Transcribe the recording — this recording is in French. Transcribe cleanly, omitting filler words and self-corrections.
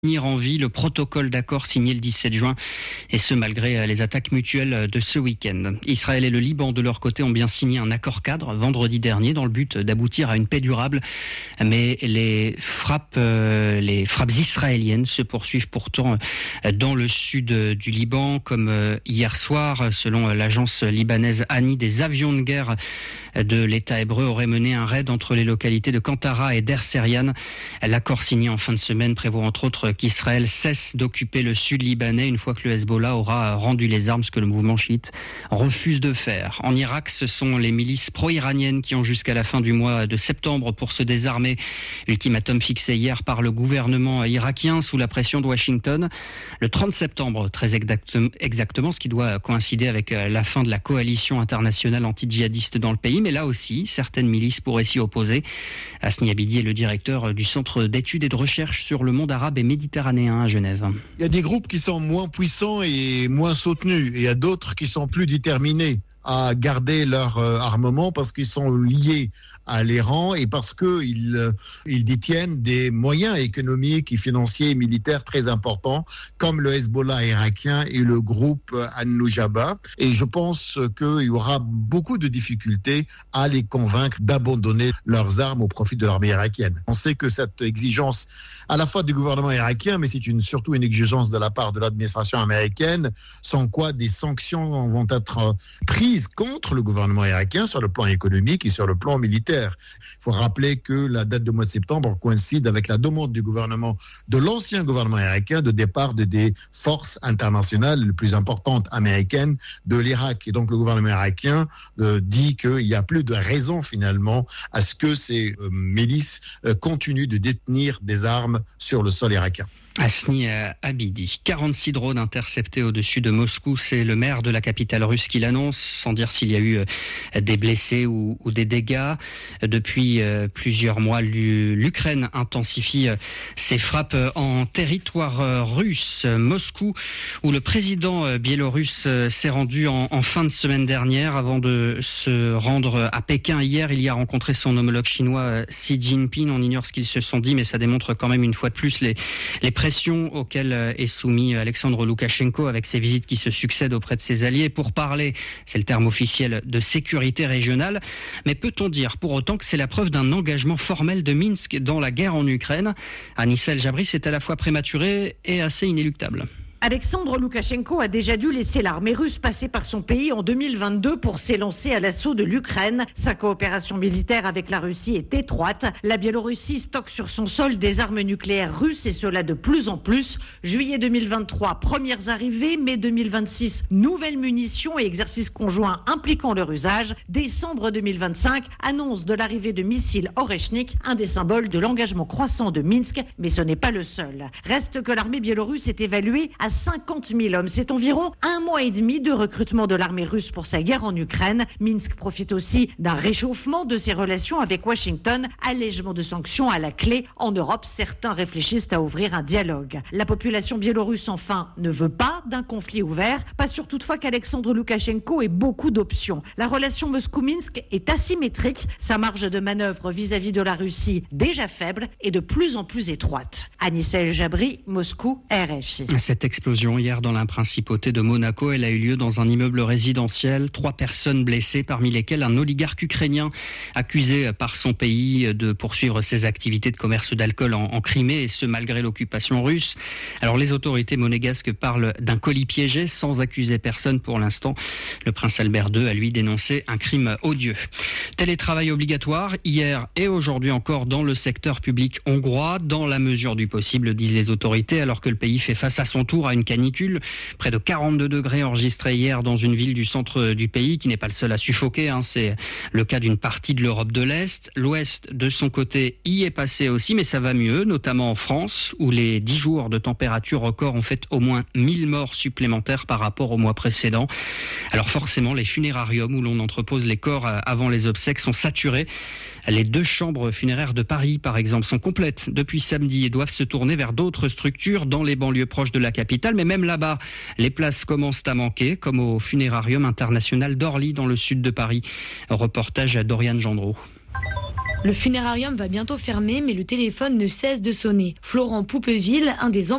Tenir en vie le protocole d'accord signé le 17 juin, et ce malgré les attaques mutuelles de ce week-end. Israël et le Liban, de leur côté, ont bien signé un accord cadre vendredi dernier dans le but d'aboutir à une paix durable. Mais les frappes israéliennes se poursuivent pourtant dans le sud du Liban, comme hier soir. Selon l'agence libanaise ANI, des avions de guerre de l'État hébreu auraient mené un raid entre les localités de Kantara et Der Serian. L'accord signé en fin de semaine prévoit entre autres qu'Israël cesse d'occuper le sud libanais une fois que le Hezbollah aura rendu les armes, ce que le mouvement chiite refuse de faire. En Irak, ce sont les milices pro-iraniennes qui ont jusqu'à la fin du mois de septembre pour se désarmer. Ultimatum fixé hier par le gouvernement irakien sous la pression de Washington. Le 30 septembre, très exactement, ce qui doit coïncider avec la fin de la coalition internationale anti-djihadiste dans le pays. Mais là aussi, certaines milices pourraient s'y opposer. Hasni Abidi est le directeur du Centre d'études et de recherche sur le monde arabe et méditerranéen à Genève. Il y a des groupes qui sont moins puissants et moins soutenus. Et il y a d'autres qui sont plus déterminés à garder leur armement parce qu'ils sont liés à l'Iran et parce qu'ils détiennent des moyens économiques et financiers et militaires très importants comme le Hezbollah irakien et le groupe An-Nujaba. Et je pense qu'il y aura beaucoup de difficultés à les convaincre d'abandonner leurs armes au profit de l'armée irakienne. On sait que cette exigence à la fois du gouvernement irakien, mais c'est surtout une exigence de la part de l'administration américaine, sans quoi des sanctions vont être prises contre le gouvernement irakien sur le plan économique et sur le plan militaire. Il faut rappeler que la date du mois de septembre coïncide avec la demande du gouvernement, de l'ancien gouvernement irakien, de départ des forces internationales les plus importantes américaines de l'Irak. Et donc le gouvernement irakien dit qu'il n'y a plus de raison finalement à ce que ces milices continuent de détenir des armes sur le sol irakien. Hasni Abidi. 46 drones interceptés au-dessus de Moscou. C'est le maire de la capitale russe qui l'annonce, sans dire s'il y a eu des blessés ou des dégâts. Depuis plusieurs mois, l'Ukraine intensifie ses frappes en territoire russe. Moscou, où le président biélorusse s'est rendu en fin de semaine dernière avant de se rendre à Pékin. Hier, il y a rencontré son homologue chinois Xi Jinping. On ignore ce qu'ils se sont dit, mais ça démontre quand même une fois de plus les pression auquel est soumis Alexandre Loukachenko avec ses visites qui se succèdent auprès de ses alliés pour parler, c'est le terme officiel, de sécurité régionale. Mais peut-on dire pour autant que c'est la preuve d'un engagement formel de Minsk dans la guerre en Ukraine ? Anis El-Jabri, c'est à la fois prématuré et assez inéluctable. Alexandre Loukachenko a déjà dû laisser l'armée russe passer par son pays en 2022 pour s'élancer à l'assaut de l'Ukraine. Sa coopération militaire avec la Russie est étroite. La Biélorussie stocke sur son sol des armes nucléaires russes et cela de plus en plus. Juillet 2023, premières arrivées. Mai 2026, nouvelles munitions et exercices conjoints impliquant leur usage. Décembre 2025, annonce de l'arrivée de missiles Oreshnik, un des symboles de l'engagement croissant de Minsk. Mais ce n'est pas le seul. Reste que l'armée biélorusse est évaluée à 50 000 hommes. C'est environ un mois et demi de recrutement de l'armée russe pour sa guerre en Ukraine. Minsk profite aussi d'un réchauffement de ses relations avec Washington. Allègement de sanctions à la clé. En Europe, certains réfléchissent à ouvrir un dialogue. La population biélorusse, enfin, ne veut pas d'un conflit ouvert. Pas sûr toutefois qu'Alexandre Loukachenko ait beaucoup d'options. La relation Moscou-Minsk est asymétrique. Sa marge de manœuvre vis-à-vis de la Russie, déjà faible, est de plus en plus étroite. Anis El-Jabri, Moscou, RFI. Cette explosion hier dans la principauté de Monaco, elle a eu lieu dans un immeuble résidentiel. 3 personnes blessées, parmi lesquelles un oligarque ukrainien accusé par son pays de poursuivre ses activités de commerce d'alcool en Crimée, et ce malgré l'occupation russe. Alors les autorités monégasques parlent d'un colis piégé sans accuser personne pour l'instant. Le prince Albert II a lui dénoncé un crime odieux. Télétravail obligatoire hier et aujourd'hui encore dans le secteur public hongrois, dans la mesure du possible, disent les autorités, alors que le pays fait face à son tour à une canicule. Près de 42 degrés enregistrés hier dans une ville du centre du pays, qui n'est pas le seul à suffoquer. C'est le cas d'une partie de l'Europe de l'Est. L'Ouest, de son côté, y est passé aussi, mais ça va mieux, notamment en France, où les 10 jours de température record ont fait au moins 1000 morts supplémentaires par rapport au mois précédent. Alors forcément, les funérariums où l'on entrepose les corps avant les obsèques sont saturés. Les 2 chambres funéraires de Paris, par exemple, sont complètes depuis samedi et doivent se tourner vers d'autres structures dans les banlieues proches de la capitale. Mais même là-bas, les places commencent à manquer, comme au funérarium international d'Orly, dans le sud de Paris. Reportage à Doriane Gendreau. Le funérarium va bientôt fermer, mais le téléphone ne cesse de sonner. Florent Poupeville, un des